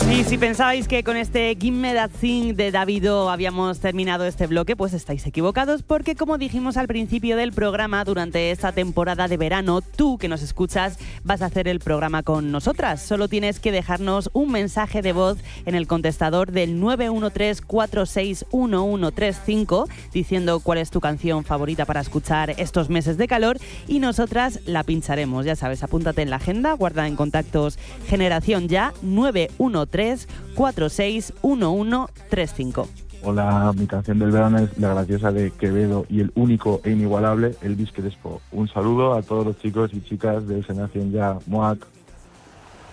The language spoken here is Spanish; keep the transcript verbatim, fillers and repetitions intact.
Y si pensabais que con este Give Me That Thing de Davido habíamos terminado este bloque, pues estáis equivocados, porque como dijimos al principio del programa, durante esta temporada de verano, tú que nos escuchas vas a hacer el programa con nosotras. Solo tienes que dejarnos un mensaje de voz en el contestador del nueve uno tres, cuatro seis uno uno tres cinco diciendo cuál es tu canción favorita para escuchar estos meses de calor y nosotras la pincharemos. Ya sabes, apúntate en la agenda, guarda en contactos Generación Ya nueve uno tres, cuatro seis uno uno tres cinco. Hola, mi canción del verano es La Graciosa de Quevedo y el único e inigualable Elvis Crespo. Un saludo a todos los chicos y chicas de Generación Ya. Muac.